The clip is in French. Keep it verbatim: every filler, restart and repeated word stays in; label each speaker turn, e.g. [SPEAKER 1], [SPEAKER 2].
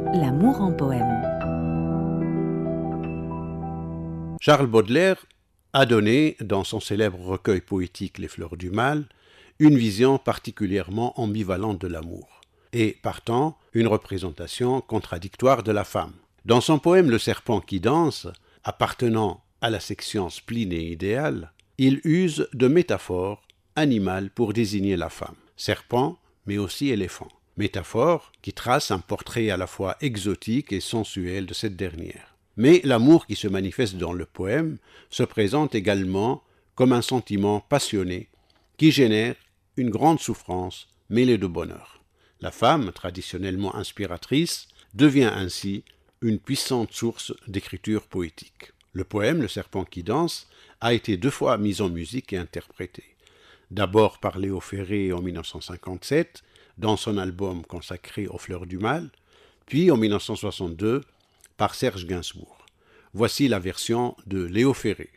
[SPEAKER 1] L'amour en poème.
[SPEAKER 2] Charles Baudelaire a donné, dans son célèbre recueil poétique Les Fleurs du Mal, une vision particulièrement ambivalente de l'amour, et partant, une représentation contradictoire de la femme. Dans son poème Le Serpent qui danse, appartenant à la section spleen et idéal, il use de métaphores animales pour désigner la femme, serpent mais aussi éléphant, métaphore qui trace un portrait à la fois exotique et sensuel de cette dernière. Mais l'amour qui se manifeste dans le poème se présente également comme un sentiment passionné qui génère une grande souffrance mêlée de bonheur. La femme, traditionnellement inspiratrice, devient ainsi une puissante source d'écriture poétique. Le poème Le Serpent qui danse a été deux fois mis en musique et interprété. D'abord par Léo Ferré en mille neuf cent cinquante-sept, dans son album consacré aux Fleurs du Mal, puis en mille neuf cent soixante-deux par Serge Gainsbourg. Voici la version de Léo Ferré.